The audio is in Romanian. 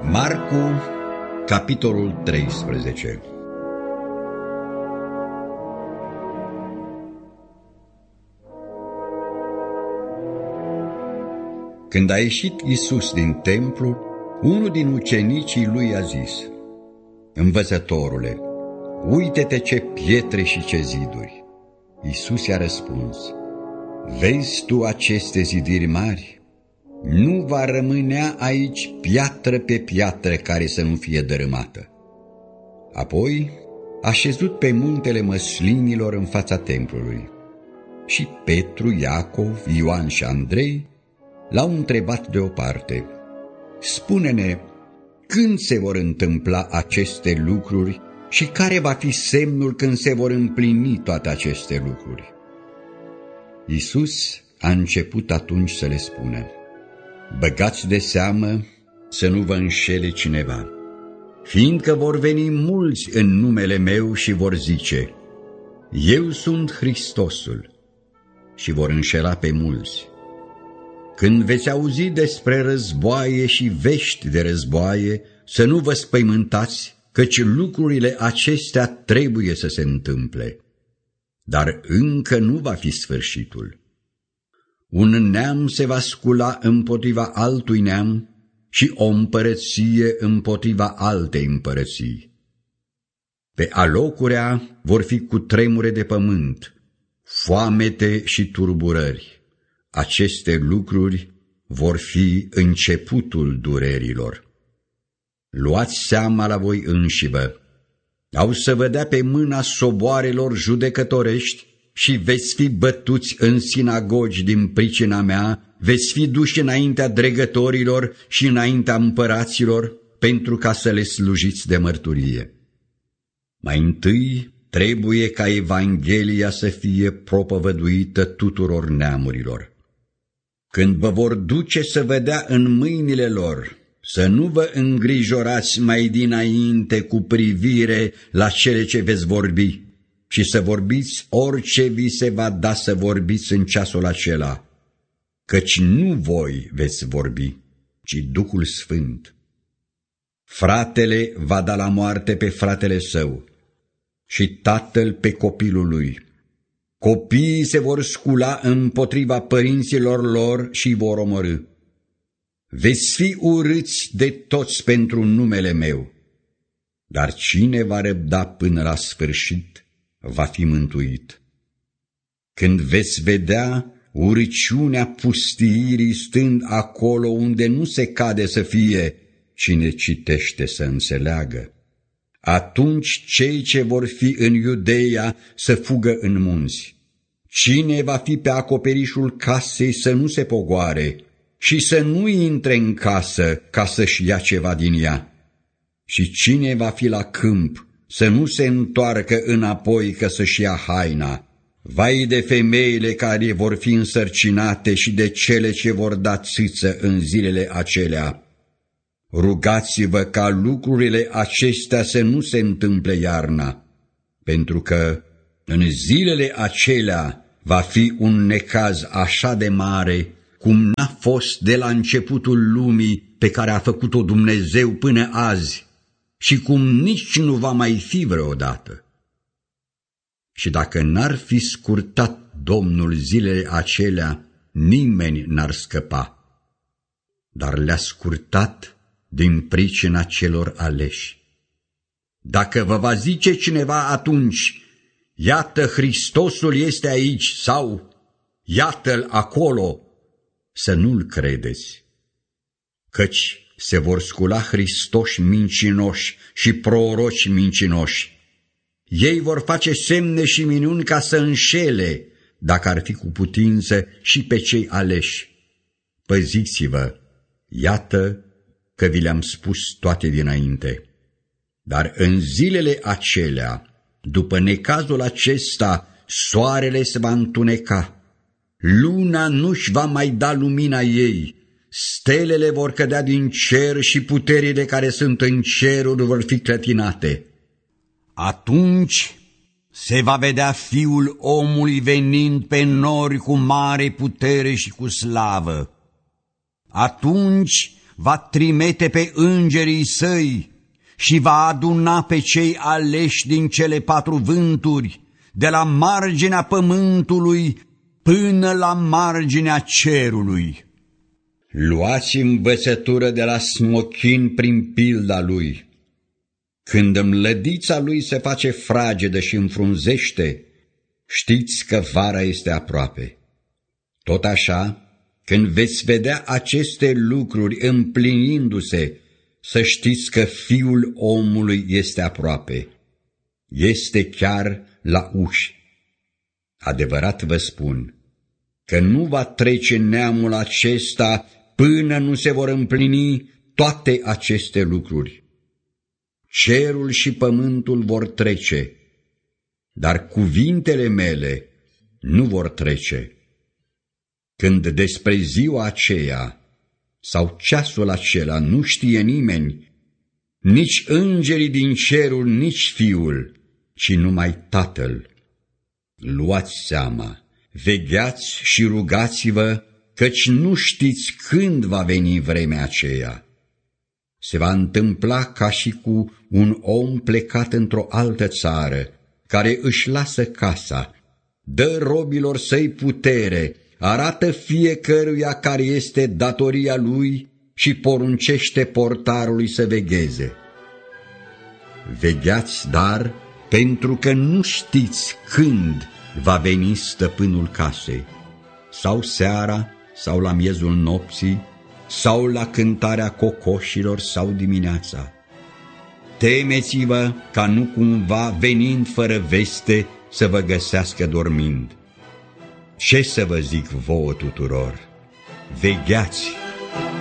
Marcu, capitolul 13. Când a ieșit Iisus din templu, unul din ucenicii lui a zis: Învățătorule, uite-te ce pietre și ce ziduri. Iisus i-a răspuns: Vezi tu aceste zidiri mari? Nu va rămânea aici piatră pe piatră care să nu fie dărâmată. Apoi a șezut pe muntele Măslinilor în fața templului. Și Petru, Iacov, Ioan și Andrei l-au întrebat deoparte: Spune-ne, când se vor întâmpla aceste lucruri și care va fi semnul când se vor împlini toate aceste lucruri? Iisus a început atunci să le spună: Băgați de seamă să nu vă înșele cineva, fiindcă vor veni mulți în numele meu și vor zice: Eu sunt Hristosul, și vor înșela pe mulți. Când veți auzi despre războaie și vești de războaie, să nu vă spăimântați, căci lucrurile acestea trebuie să se întâmple, dar încă nu va fi sfârșitul. Un neam se va scula împotriva altui neam și o împărăție împotriva altei împărății. Pe alocurea vor fi cutremure de pământ, foamete și turburări. Aceste lucruri vor fi începutul durerilor. Luați seama la voi înșivă. Au să vă dea pe mâna soboarelor judecătorești și veți fi bătuți în sinagogi din pricina mea, veți fi duși înaintea dregătorilor și înaintea împăraților pentru ca să le slujiți de mărturie. Mai întâi trebuie ca Evanghelia să fie propovăduită tuturor neamurilor. Când vă vor duce să vă dea în mâinile lor, să nu vă îngrijorați mai dinainte cu privire la cele ce veți vorbi, și să vorbiți orice vi se va da să vorbiți în ceasul acela, căci nu voi veți vorbi, ci Duhul Sfânt. Fratele va da la moarte pe fratele său și tatăl pe copilul lui. Copiii se vor scula împotriva părinților lor și îi vor omorî. Veți fi urâți de toți pentru numele meu, dar cine va răbda până la sfârșit va fi mântuit. Când veți vedea urăciunea pustiirii stând acolo unde nu se cade să fie, cine citește să înțeleagă. Atunci cei ce vor fi în Iudeea să fugă în munți. Cine va fi pe acoperișul casei să nu se pogoare și să nu intre în casă ca să-și ia ceva din ea. Și cine va fi la câmp să nu se întoarcă înapoi ca să-și ia haina. Vai de femeile care vor fi însărcinate și de cele ce vor da țâță în zilele acelea. Rugați-vă ca lucrurile acestea să nu se întâmple iarna, pentru că în zilele acelea va fi un necaz așa de mare cum n-a fost de la începutul lumii pe care a făcut-o Dumnezeu până azi și cum nici nu va mai fi vreodată. Și dacă n-ar fi scurtat Domnul zilele acelea, nimeni n-ar scăpa, dar le-a scurtat din pricina celor aleși. Dacă vă va zice cineva atunci: Iată, Hristosul este aici, sau iată-l acolo, să nu-l credeți, căci se vor scula Hristoși mincinoși și proroci mincinoși. Ei vor face semne și minuni ca să înșele, dacă ar fi cu putință, și pe cei aleși. Păziți-vă, iată că vi le-am spus toate dinainte. Dar în zilele acelea, după necazul acesta, soarele se va întuneca, luna nu-și va mai da lumina ei, stelele vor cădea din cer și puterile care sunt în ceruri vor fi clătinate. Atunci se va vedea Fiul omului venind pe nori cu mare putere și cu slavă. Atunci va trimite pe îngerii săi și va aduna pe cei aleși din cele 4 vânturi, de la marginea pământului până la marginea cerului. Luați învățătură de la smochin prin pilda lui. Când mlădița lui se face fragedă și înfrunzește, știți că vara este aproape. Tot așa, când veți vedea aceste lucruri împlinindu-se, să știți că Fiul omului este aproape. Este chiar la uși. Adevărat vă spun că nu va trece neamul acesta până nu se vor împlini toate aceste lucruri. Cerul și pământul vor trece, dar cuvintele mele nu vor trece. Când despre ziua aceea sau ceasul acela nu știe nimeni, nici îngerii din cerul, nici Fiul, ci numai Tatăl. Luați seama, vegheați și rugați-vă, căci nu știți când va veni vremea aceea. Se va întâmpla ca și cu un om plecat într-o altă țară, care își lasă casa, dă robilor săi putere, arată fiecăruia care este datoria lui și poruncește portarului să vegheze. Vegheați, dar, pentru că nu știți când va veni stăpânul casei, sau seara, sau la miezul nopții, sau la cântarea cocoșilor, sau dimineața. Temeți-vă ca nu cumva, venind fără veste, să vă găsească dormind. Ce să vă zic vouă tuturor? Vegheați!